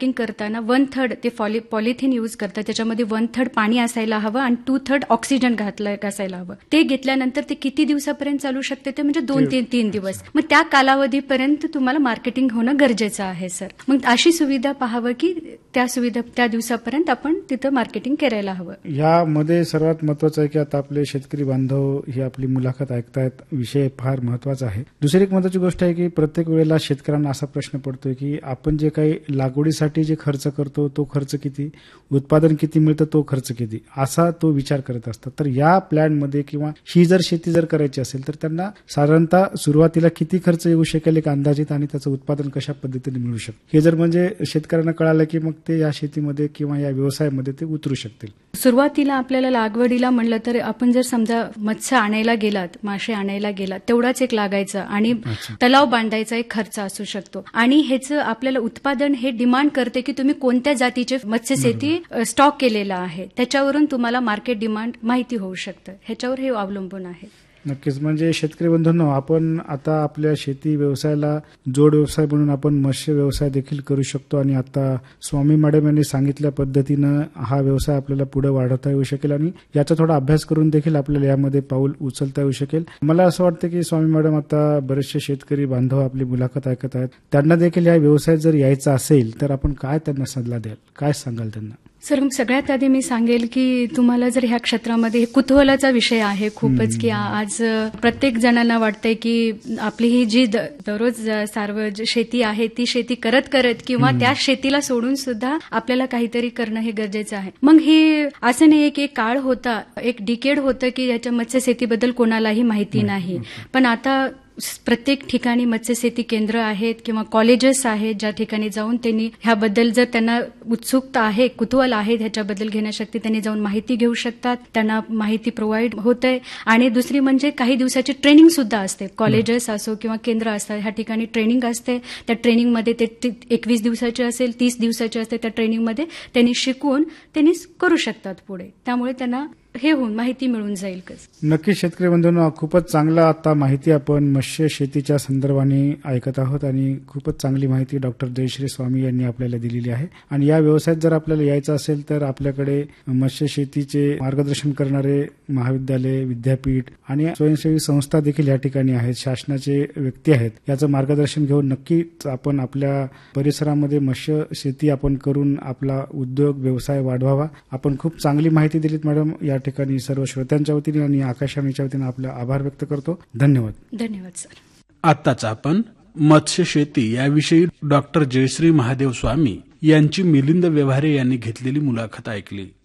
Packing करताना 1/3 ते polythene use करतात, त्याच्यामध्ये 1/3 पाणी असायला हवं आणि 2/3 ऑक्सिजन असायला हवं. ते घेतल्यानंतर ते किती दिवसापर्यंत चालू शकते, ते म्हणजे 2-3 दिवस. मग त्या कालावधीपर्यंत तुम्हाला मार्केटिंग होणं गरजेचं आहे सर. मग अशी सुविधा पाहावं की त्या दिवसापर्यंत आपण तिथं मार्केटिंग करायला हवं. यामध्ये सर्वात महत्वाचं आहे की आता आपले शेतकरी बांधव ही आपली मुलाखत ऐकतायत, विषय फार महत्वाचा आहे. दुसरी एक महत्वाची गोष्ट आहे की प्रत्येक वेळेला शेतकऱ्यांना असा प्रश्न पडतोय की आपण जे काही लागवडीसाठी जे खर्च करतो तो खर्च किती, उत्पादन किती मिळतं तो खर्च किती, असा तो विचार करत असतात. तर या प्लॅनमध्ये किंवा ही जर शेती जर करायची असेल तर त्यांना साधारणतः सुरुवातीला किती खर्च येऊ शकेल एक अंदाजित, आणि त्याचं उत्पादन कशा पद्धतीने मिळू शकते हे जर म्हणजे शेतकऱ्यांना कळालं की मग ते या शेतीमध्ये किंवा या व्यवसायामध्ये ते उतरू शकतील. सुरुवातीला आपल्याला लागवडीला म्हणलं तर आपण जर समजा मत्स्य आणायला गेलात, मासे आणायला गेलात, तेवढाच एक लागायचं आणि तलाव बांधायचा एक खर्च असू शकतो. आणि ह्याचं आपल्याला उत्पादन हे डिमांड करते की तुम्ही कोणत्या जातीचे मत्स्यशेती स्टॉक केलेला आहे, त्याच्यावरून तुम्हाला मार्केट डिमांड माहिती होऊ शकतं. ह्याच्यावर हे अवलंबून आहे. नक्कीच. म्हणजे शेतकरी बंधूंनो, आपण आता आपल्या शेती व्यवसायाला जोड व्यवसाय म्हणून आपण मत्स्य व्यवसाय देखील करू शकतो. आणि आता स्वामी मॅडम यांनी सांगितल्या पद्धतीनं हा व्यवसाय आपल्याला पुढे वाढवता येऊ शकेल आणि याचा थोडा अभ्यास करून देखील आपल्याला यामध्ये पाऊल उचलता येऊ शकेल. मला असं वाटतं की स्वामी मॅडम आता बरेचसे शेतकरी बांधव आपली मुलाखत ऐकत आहेत, त्यांना देखील या व्यवसायात जर यायचं असेल तर आपण काय त्यांना सल्ला द्याल, काय सांगाल त्यांना? सर, सगळ्यात आधी मी सांगेल की तुम्हाला जर ह्या क्षेत्रामध्ये कुतूहलाचा विषय आहे खूपच, की आज प्रत्येक जणांना वाटतंय की आपली ही जी दररोज सार्व शेती आहे ती शेती करत करत किंवा त्या शेतीला सोडून सुद्धा आपल्याला काहीतरी करणं हे गरजेचं आहे. मग हे असं नाही की एक काळ होता, एक डिकेड होतं की याच्या मत्स्यशेतीबद्दल कोणालाही माहिती नाही, पण आता प्रत्येक ठिकाणी मत्स्यशेती केंद्र आहेत किंवा कॉलेजेस आहेत ज्या ठिकाणी जाऊन त्यांनी ह्याबद्दल जर त्यांना उत्सुकता आहे, कुतूहल आहे ह्याच्याबद्दल घेण्यासाठी त्यांनी जाऊन माहिती घेऊ शकतात. त्यांना माहिती प्रोव्हाइड होते. आणि दुसरी म्हणजे काही दिवसाची ट्रेनिंग सुद्धा असते. कॉलेजेस असो किंवा केंद्र असतात, ह्या ठिकाणी ट्रेनिंग असते. त्या ट्रेनिंगमध्ये ते 21 दिवसाची असेल, 30 दिवसाची असते, त्या ट्रेनिंगमध्ये त्यांनी शिकून त्यांनी करू शकतात पुढे. त्यामुळे त्यांना हे होऊन माहिती मिळून जाईल. नक्की शेतकरी बंधूंनो, खूपच चांगला आता माहिती आपण मत्स्य शेतीच्या संदर्भाने ऐकत आहोत आणि खूपच चांगली माहिती डॉक्टर जयश्री स्वामी यांनी आपल्याला दिलेली आहे. आणि या व्यवसायात जर आपल्याला यायचं असेल तर आपल्याकडे मत्स्य शेतीचे मार्गदर्शन करणारे महाविद्यालय, विद्यापीठ आणि स्वयंसेवी संस्था देखील या ठिकाणी आहेत, शासनाचे व्यक्ती आहेत. याचं मार्गदर्शन घेऊन नक्कीच आपण आपल्या परिसरामध्ये मत्स्य शेती आपण करून आपला उद्योग व्यवसाय वाढवावा. आपण खूप चांगली माहिती दिलीत मॅडम. या ठिकाणी सर्व श्रोत्यांच्या वतीने आणि आकाशवाणीच्या वतीने आपले आभार व्यक्त करतो. धन्यवाद. धन्यवाद सर. आताच आपण मत्स्य शेती याविषयी डॉक्टर जयश्री महादेव स्वामी यांची मिलिंद व्यवहारे यांनी घेतलेली मुलाखत ऐकली.